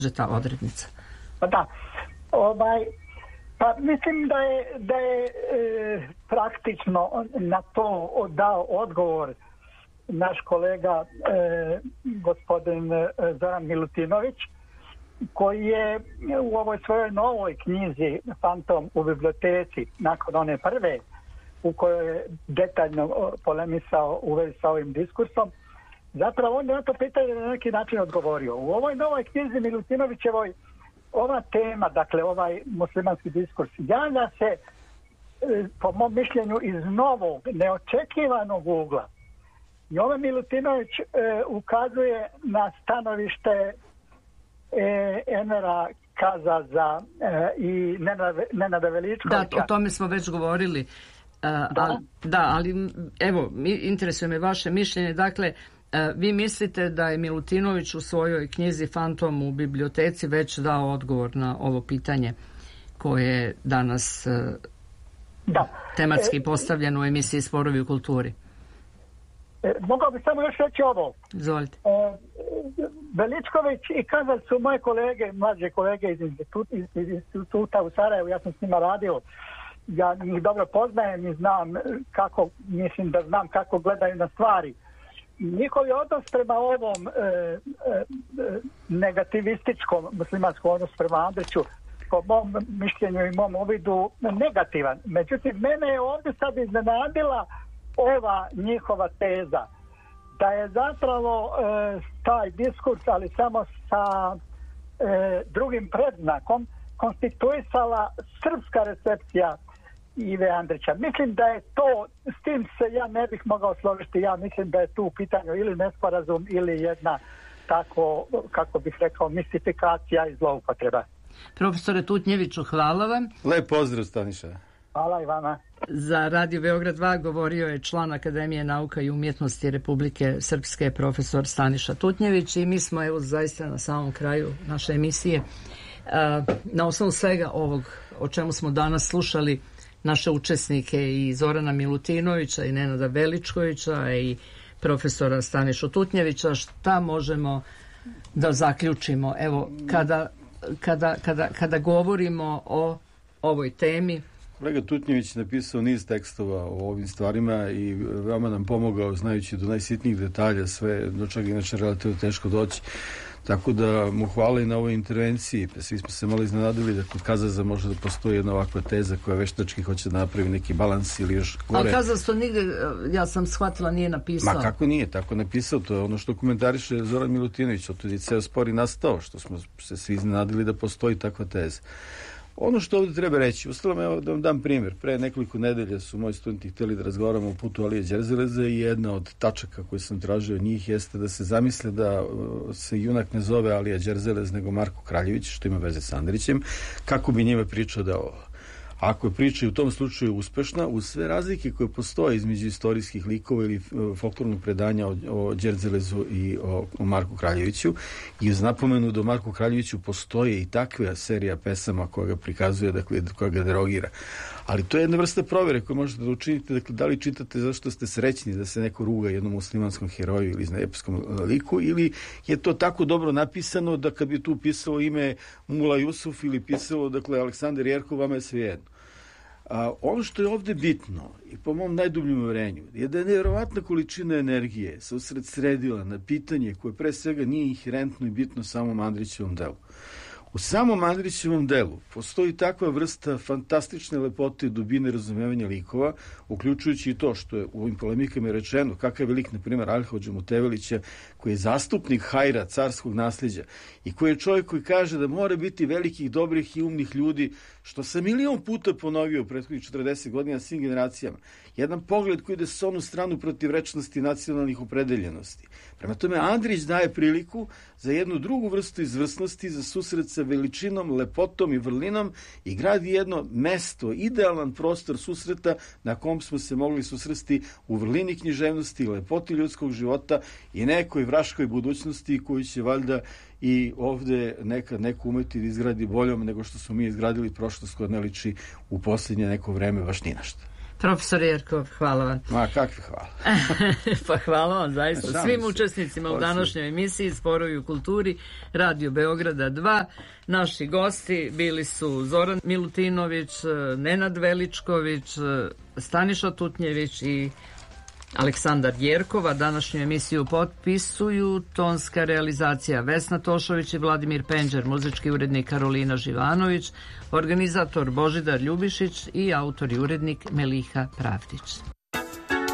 ta odrednica. Pa da, pa mislim da je praktično na to dao odgovor naš kolega gospodin Zoran Milutinović, koji je u ovoj svojoj novoj knjizi Fantom u biblioteci, nakon one prve u kojoj je detaljno polemisao u vezi sa ovim diskursom, zapravo on je na to pitanje na neki način odgovorio. U ovoj novoj knjizi Milutinovićevoj ova tema, dakle ovaj muslimanski diskurs, javlja se po mom mišljenju iz novog, neočekivanog ugla. I ovaj Milutinović ukazuje na stanovište Envera Kazaza i Nenada Veličkovića. Da, o tome smo već govorili. Ali evo, interesuje me vaše mišljenje. Dakle, vi mislite da je Milutinović u svojoj knjizi Fantom u biblioteci već dao odgovor na ovo pitanje koje je danas tematski postavljeno u emisiji Sporovi u kulturi? Mogao bi samo još reći ovo. Izvolite. Veličković i Kazal su moje kolege, mlađe kolege iz instituta u Sarajevu, ja sam s njima radio. Ja njih dobro poznajem i mislim da znam kako gledaju na stvari. Njihov je odnos prema ovom negativističkom muslimanskom odnosu prema Andriću, po mom mišljenju i mom uvidu, negativan. Međutim, mene je ovdje sad iznenadila ova njihova teza da je zapravo taj diskurs, ali samo sa drugim predznakom, konstituisala srpska recepcija Ive Andrića. Mislim da je to, s tim se ja ne bih mogao složiti, ja mislim da je tu u pitanju ili nesporazum ili jedna tako, kako bih rekao, mistifikacija i zloupotreba. Profesore Tutnjeviću, hvala vam. Lep pozdrav, Staniša. Hvala i vama. Za Radio Beograd 2 govorio je član Akademije nauka i umjetnosti Republike Srpske, profesor Staniša Tutnjević, i mi smo evo zaista na samom kraju naše emisije. Na osnovu svega ovog o čemu smo danas slušali naše učesnike i Zorana Milutinovića i Nenada Veličkovića i profesora Stanišu Tutnjevića, šta možemo da zaključimo? Evo, kada govorimo o ovoj temi. Kolega Tutnjević napisao niz tekstova o ovim stvarima i veoma nam pomogao, znajući do najsitnijih detalja sve, do čega inače relativno teško doći. Tako da mu hvala i na ovoj intervenciji. Svi smo se malo iznenadili da kod Kazaza može da postoji jedna ovakva teza koja veštački hoće da napravi neki balans ili još gore. Ali Kazaz to nigde, ja sam shvatila, nije napisao. Ma kako nije, tako napisao, to je ono što komentariše Zoran Milutinović, od tudi ceo spor i nastao, što smo se svi iznenadili da postoji takva teza. Ono što ovdje treba reći, uostalom, evo da vam dam primjer. Pre nekoliko nedelja su moji studenti htjeli da razgovaramo o putu Alije Đerzeleza i jedna od tačaka koju sam tražio od njih jeste da se zamisle da se junak ne zove Alija Đerzelez nego Marko Kraljević, što ima veze s Andrićem, kako bi njima pričao da ovo. Ako je priča u tom slučaju uspešna, uz sve razlike koje postoje između istorijskih likova ili folklornog predanja o Đerdzelezu i o Marku Kraljeviću, i uz napomenu da o Marku Kraljeviću postoje i takva serija pesama koja ga prikazuje, dakle, koja ga derogira. Ali to je jedna vrsta provjere koju možete da učinite, dakle, da li čitate zašto ste srećni da se neko ruga jednom muslimanskom heroju ili epskom liku, ili je to tako dobro napisano da kad bi tu pisalo ime Mula Jusuf ili pisalo, dakle, Aleksandar Jerkov, vama je svejedno. Ono što je ovdje bitno, i po mom najdubljem uverenju, je da je nevjerovatna količina energije se usredsredila na pitanje koje pre svega nije inherentno i bitno samom Andrićevom delu. U samom Andrićevom delu postoji takva vrsta fantastične lepote i dubine razumevanja likova, uključujući i to što je u ovim polemikama rečeno kakav je lik, na primjer, Alhođa Mutevelića, koji je zastupnik hajra, carskog nasljeđa, i koji je čovjek koji kaže da mora biti velikih, dobrih i umnih ljudi, što sam milion puta ponovio u prethodnih 40 godina svim generacijama. Jedan pogled koji ide s onu stranu protiv rečnosti nacionalnih opredeljenosti. Prema tome, Andrić daje priliku za jednu drugu vrstu izvrsnosti, za susret sa veličinom, lepotom i vrlinom, i gradi jedno mesto, idealan prostor susreta na kom smo se mogli susresti u vrlini književnosti, lepoti ljudskog života i nekoj vraškoj budućnosti koju će valjda i ovdje nekad neko umeti da izgradi boljom nego što smo mi izgradili prošlost koja ne liči u posljednje neko vreme baš ni na što. Profesor Jerkov, hvala vam. Ma, kakvi hvala. Pa hvala vam zaista svim učesnicima u današnjoj emisiji Sporovi u kulturi Radio Beograda 2. Naši gosti bili su Zoran Milutinović, Nenad Veličković, Staniša Tutnjević i Aleksandar Jerkova. Današnju emisiju potpisuju tonska realizacija Vesna Tošović i Vladimir Penđer, muzički urednik Karolina Živanović, organizator Božidar Ljubišić i autor i urednik Meliha Pravdić.